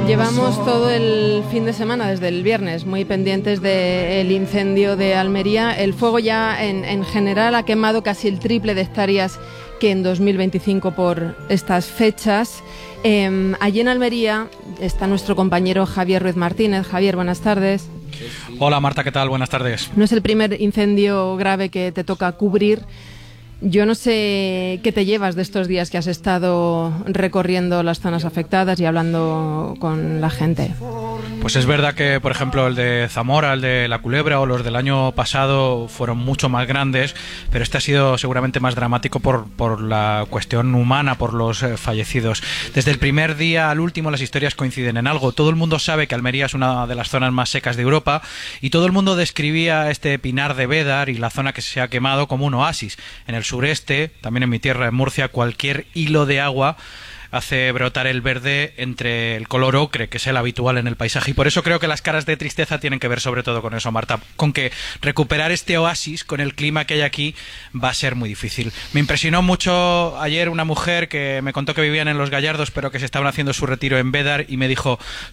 Llevamos todo el fin de semana, desde el viernes, muy pendientes del incendio de Almería. El fuego ya en general ha quemado casi el triple de hectáreas que en 2025 por estas fechas. Allí en Almería está nuestro compañero Javier Ruiz Martínez. Javier, buenas tardes. Hola Marta, ¿qué tal? Buenas tardes. No es el primer incendio grave que te toca cubrir. Yo no sé qué te llevas de estos días que has estado recorriendo las zonas afectadas y hablando con la gente. Pues es verdad que, por ejemplo, el de Zamora, el de La Culebra o los del año pasado fueron mucho más grandes, pero este ha sido seguramente más dramático por la cuestión humana, por los fallecidos. Desde el primer día al último las historias coinciden en algo. Todo el mundo sabe que Almería es una de las zonas más secas de Europa y todo el mundo describía este Pinar de Bédar y la zona que se ha quemado como un oasis. En el sureste, también en mi tierra, en Murcia, cualquier hilo de agua hace brotar el verde entre el color ocre, que es el habitual en el paisaje. Y por eso creo que las caras de tristeza tienen que ver sobre todo con eso, Marta, con que recuperar este oasis con el clima que hay aquí va a ser muy difícil. Me impresionó mucho ayer una mujer que me contó que vivían en Los Gallardos, pero que se estaban haciendo su retiro en Bédar, y me dijo,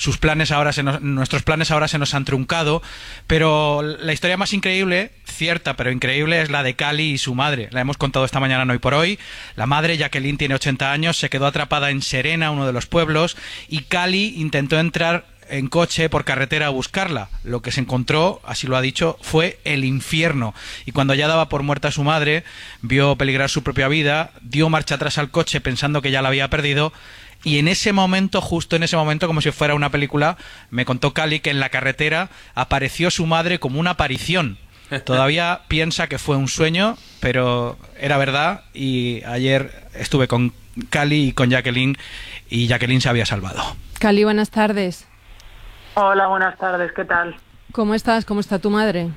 nuestros planes ahora se nos han truncado. Pero la historia más increíble, cierta pero increíble, es la de Cali y su madre. La hemos contado esta mañana en Hoy por Hoy. La madre, Jacqueline, tiene 80 años, se quedó atrapada en Serena, uno de los pueblos, y Cali intentó entrar en coche por carretera a buscarla. Lo que se encontró, así lo ha dicho, fue el infierno. Y cuando ya daba por muerta a su madre, vio peligrar su propia vida, dio marcha atrás al coche pensando que ya la había perdido. Y en ese momento, justo en ese momento, como si fuera una película, me contó Cali que en la carretera apareció su madre como una aparición. Todavía piensa que fue un sueño, pero era verdad, y ayer estuve con Cali y con Jacqueline, y Jacqueline se había salvado. Cali, buenas tardes. Hola, buenas tardes, ¿qué tal? ¿Cómo estás? ¿Cómo está tu madre?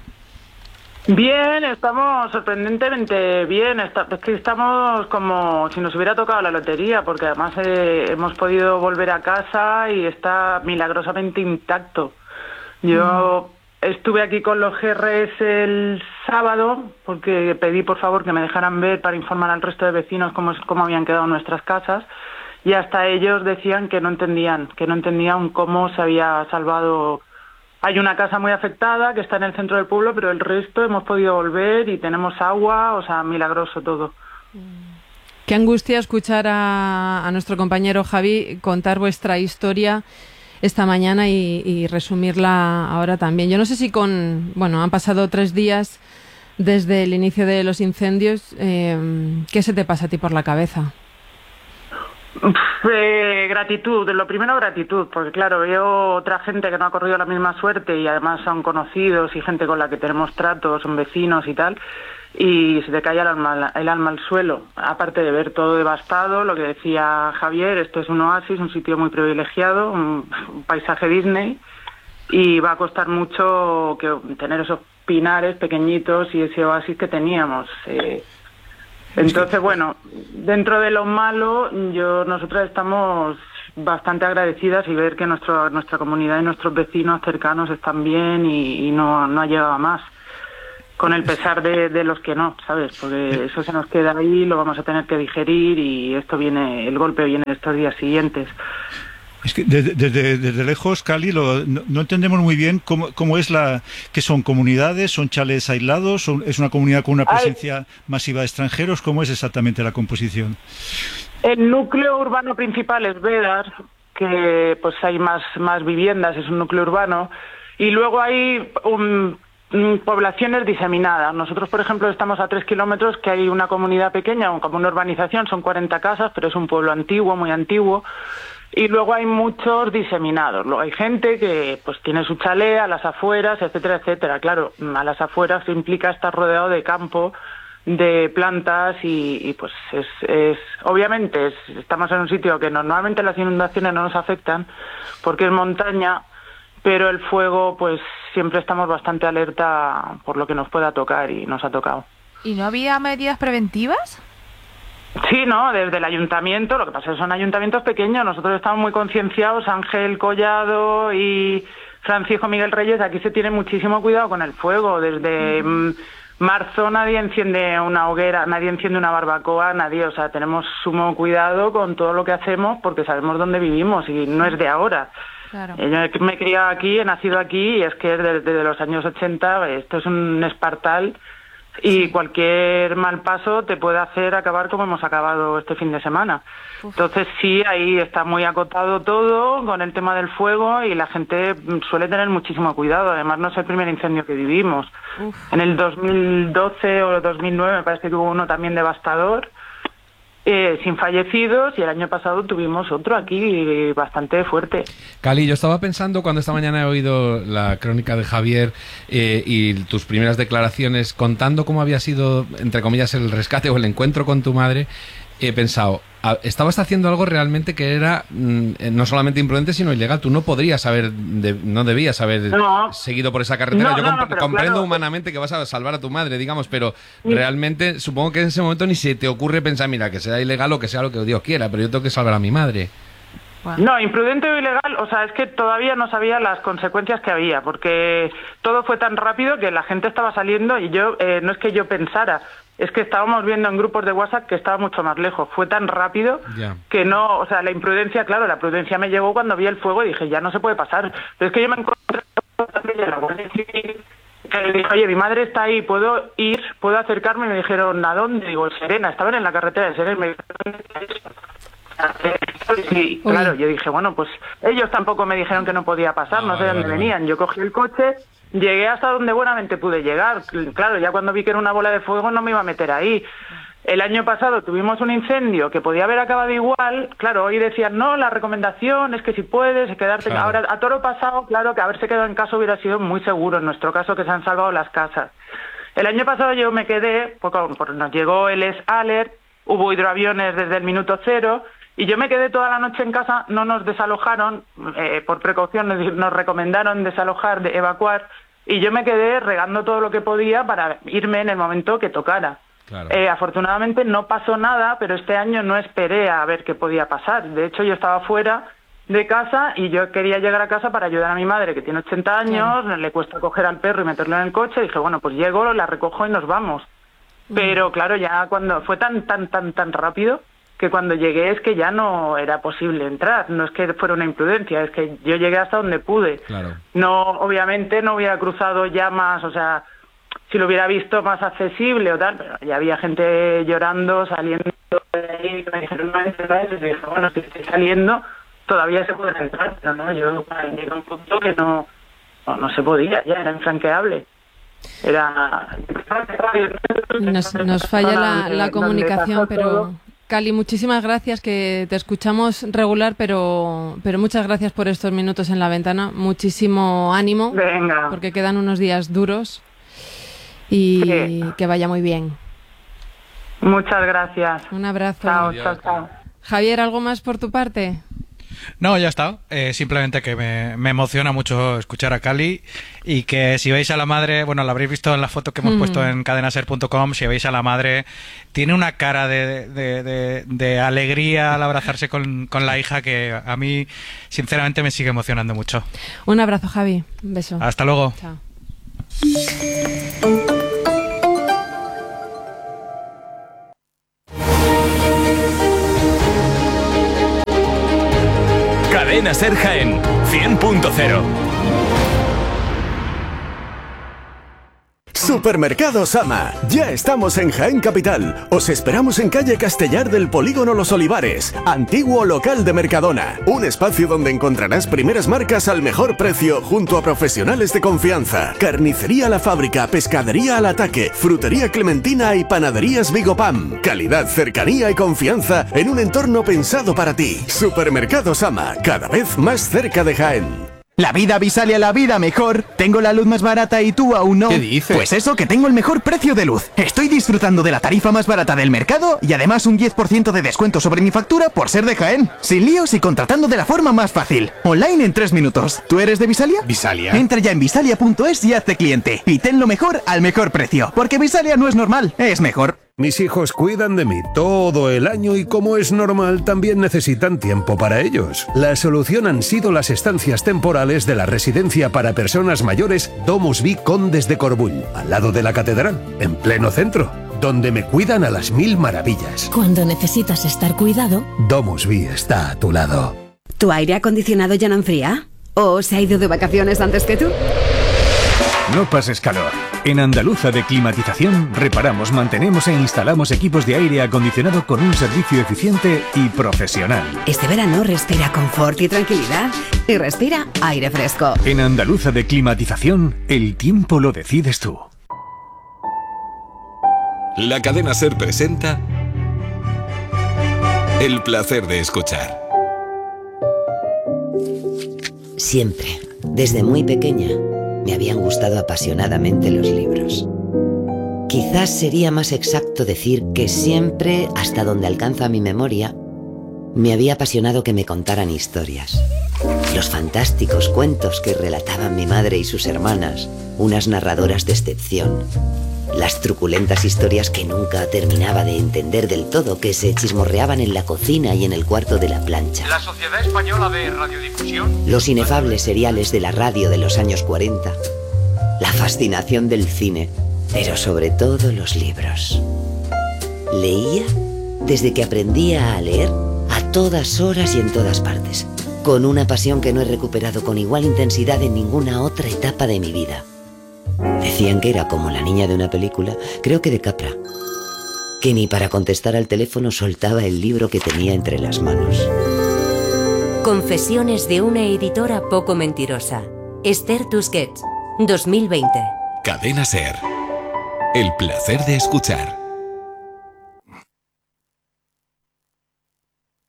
Bien, estamos sorprendentemente bien. Es que estamos como si nos hubiera tocado la lotería, porque además hemos podido volver a casa y está milagrosamente intacto. Yo estuve aquí con los GRS el sábado porque pedí por favor que me dejaran ver para informar al resto de vecinos cómo habían quedado nuestras casas, y hasta ellos decían que no entendían cómo se había salvado. Hay una casa muy afectada que está en el centro del pueblo, pero el resto hemos podido volver y tenemos agua, o sea, milagroso todo. Qué angustia escuchar a nuestro compañero Javi contar vuestra historia esta mañana y resumirla ahora también. Yo no sé si han pasado 3 días desde el inicio de los incendios. ¿Qué se te pasa a ti por la cabeza? Gratitud, lo primero gratitud, porque claro, veo otra gente que no ha corrido la misma suerte y además son conocidos y gente con la que tenemos tratos, son vecinos y tal, y se te cae el alma al suelo, aparte de ver todo devastado. Lo que decía Javier, esto es un oasis, un sitio muy privilegiado, un paisaje Disney, y va a costar mucho tener esos pinares pequeñitos y ese oasis que teníamos. Entonces, bueno, dentro de lo malo, nosotras estamos bastante agradecidas, y ver que nuestra comunidad y nuestros vecinos cercanos están bien y no ha llegado a más, con el pesar de los que no, ¿sabes? Porque eso se nos queda ahí, lo vamos a tener que digerir, y el golpe viene estos días siguientes. Es que desde lejos, Cali, no entendemos muy bien cómo es que son comunidades, son chalés aislados, es una comunidad con una presencia masiva de extranjeros. ¿Cómo es exactamente la composición? El núcleo urbano principal es Bédar, que pues hay más viviendas, es un núcleo urbano, y luego hay poblaciones diseminadas. Nosotros, por ejemplo, estamos a 3 kilómetros, que hay una comunidad pequeña, como una urbanización, son 40 casas, pero es un pueblo antiguo, muy antiguo. Y luego hay muchos diseminados. Luego hay gente que pues tiene su chalet a las afueras, etcétera, etcétera. Claro, a las afueras implica estar rodeado de campo, de plantas, y pues obviamente estamos en un sitio que normalmente las inundaciones no nos afectan porque es montaña, pero el fuego pues siempre estamos bastante alerta por lo que nos pueda tocar, y nos ha tocado. ¿Y no había medidas preventivas? Sí, no, desde el ayuntamiento. Lo que pasa es que son ayuntamientos pequeños. Nosotros estamos muy concienciados, Ángel Collado y Francisco Miguel Reyes. Aquí se tiene muchísimo cuidado con el fuego. Desde marzo nadie enciende una hoguera, nadie enciende una barbacoa, nadie. O sea, tenemos sumo cuidado con todo lo que hacemos porque sabemos dónde vivimos y no es de ahora. Claro. Yo me he criado aquí, he nacido aquí y es que desde los años 80 esto es un espartal y cualquier mal paso te puede hacer acabar como hemos acabado este fin de semana. Entonces sí, ahí está muy acotado todo con el tema del fuego y la gente suele tener muchísimo cuidado. Además no es el primer incendio que vivimos. En el 2012 o 2009 me parece que hubo uno también devastador, sin fallecidos, y el año pasado tuvimos otro aquí bastante fuerte. Cali, yo estaba pensando cuando esta mañana he oído la crónica de Javier y tus primeras declaraciones contando cómo había sido, entre comillas, el rescate o el encuentro con tu madre, he pensado, estabas haciendo algo realmente que era no solamente imprudente, sino ilegal. Tú no podrías haber, no debías haber seguido por esa carretera. Yo comprendo claro, humanamente que vas a salvar a tu madre, digamos, pero realmente supongo que en ese momento ni se te ocurre pensar, mira, que sea ilegal o que sea lo que Dios quiera, pero yo tengo que salvar a mi madre. No, imprudente o ilegal, o sea, es que todavía no sabía las consecuencias que había, porque todo fue tan rápido que la gente estaba saliendo y yo, no es que yo pensara, es que estábamos viendo en grupos de WhatsApp que estaba mucho más lejos. Fue tan rápido que no, o sea, la imprudencia, claro, la prudencia me llegó cuando vi el fuego y dije, ya no se puede pasar. Pero es que yo me encontré en la Guardia Civil que le dije, oye, mi madre está ahí, ¿puedo ir? ¿Puedo acercarme? Y me dijeron, ¿a dónde? Digo, Serena, estaban en la carretera de Serena. Me dijeron, ¿dónde está eso? Sí, claro, yo dije, bueno, pues ellos tampoco me dijeron que no podía pasar, no sé de dónde venían. Yo cogí el coche, llegué hasta donde buenamente pude llegar. Claro, ya cuando vi que era una bola de fuego no me iba a meter ahí. El año pasado tuvimos un incendio que podía haber acabado igual. Claro, hoy decían, no, la recomendación es que si puedes quedarte... Claro. Ahora, a toro pasado, claro, que haberse quedado en casa hubiera sido muy seguro. En nuestro caso, que se han salvado las casas. El año pasado yo me quedé, porque nos llegó el S-Alert, hubo hidroaviones desde el minuto cero... Y yo me quedé toda la noche en casa, no nos desalojaron, por precaución nos recomendaron desalojar, evacuar, y yo me quedé regando todo lo que podía para irme en el momento que tocara. Claro. Afortunadamente no pasó nada, pero este año no esperé a ver qué podía pasar. De hecho, yo estaba fuera de casa y yo quería llegar a casa para ayudar a mi madre, que tiene 80 años, le cuesta coger al perro y meterlo en el coche, y dije, bueno, pues llego, la recojo y nos vamos. Pero claro, ya cuando fue tan rápido, que cuando llegué es que ya no era posible entrar, no es que fuera una imprudencia, es que yo llegué hasta donde pude. Claro. No, obviamente no hubiera cruzado ya más, o sea, si lo hubiera visto más accesible o tal, pero ya había gente llorando, saliendo de ahí, que me dijeron, no entrar, y dije, bueno, si estoy saliendo, todavía se puede entrar, pero no, yo llegué a un punto que no se podía, ya era infranqueable. Nos falla la comunicación, pero... Cali, muchísimas gracias, que te escuchamos regular, pero muchas gracias por estos minutos en la ventana. Muchísimo ánimo, porque quedan unos días duros y que vaya muy bien. Muchas gracias. Un abrazo. Chao. Javier, ¿algo más por tu parte? No, ya está. Simplemente que me emociona mucho escuchar a Cali y que si veis a la madre, bueno, la habréis visto en la foto que hemos puesto en cadenaser.com, si veis a la madre, tiene una cara de alegría al abrazarse con la hija que a mí, sinceramente, me sigue emocionando mucho. Un abrazo, Javi. Un beso. Hasta luego. Chao. Cadena Ser Jaén 100.0. Supermercados Ama. Ya estamos en Jaén Capital. Os esperamos en calle Castellar del Polígono Los Olivares, antiguo local de Mercadona. Un espacio donde encontrarás primeras marcas al mejor precio junto a profesionales de confianza. Carnicería La Fábrica, pescadería Al Ataque, frutería Clementina y panaderías Vigopam. Calidad, cercanía y confianza en un entorno pensado para ti. Supermercados Ama, cada vez más cerca de Jaén. La vida Visalia, la vida mejor. Tengo la luz más barata y tú aún no. ¿Qué dices? Pues eso, que tengo el mejor precio de luz. Estoy disfrutando de la tarifa más barata del mercado y además un 10% de descuento sobre mi factura por ser de Jaén. Sin líos y contratando de la forma más fácil. Online en 3 minutos. ¿Tú eres de Visalia? ¿Visalia? Entra ya en visalia.es y hazte cliente. Y ten lo mejor al mejor precio. Porque Visalia no es normal, es mejor. Mis hijos cuidan de mí todo el año y, como es normal, también necesitan tiempo para ellos. La solución han sido las estancias temporales de la residencia para personas mayores Domus Vi Condes de Corbull, al lado de la catedral, en pleno centro, donde me cuidan a las 1000 maravillas. Cuando necesitas estar cuidado, Domus Vi está a tu lado. ¿Tu aire acondicionado ya no enfría? ¿O se ha ido de vacaciones antes que tú? No pases calor. En Andaluza de Climatización reparamos, mantenemos e instalamos equipos de aire acondicionado con un servicio eficiente y profesional. Este verano respira confort y tranquilidad. Y respira aire fresco. En Andaluza de Climatización, el tiempo lo decides tú. La cadena SER presenta El placer de escuchar. Siempre, desde muy pequeña, me habían gustado apasionadamente los libros. Quizás sería más exacto decir que siempre, hasta donde alcanza mi memoria, me había apasionado que me contaran historias. Los fantásticos cuentos que relataban mi madre y sus hermanas, unas narradoras de excepción. Las truculentas historias que nunca terminaba de entender del todo, que se chismorreaban en la cocina y en el cuarto de la plancha. La Sociedad Española de Radiodifusión. Los inefables seriales de la radio de los años 40. La fascinación del cine, pero sobre todo los libros. Leía desde que aprendía a leer, a todas horas y en todas partes, con una pasión que no he recuperado con igual intensidad en ninguna otra etapa de mi vida. Decían que era como la niña de una película, creo que de Capra, que ni para contestar al teléfono soltaba el libro que tenía entre las manos. Confesiones de una editora poco mentirosa. Esther Tusquets, 2020. Cadena SER. El placer de escuchar.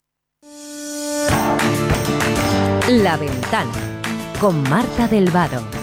La Ventana, con Marta del Vado.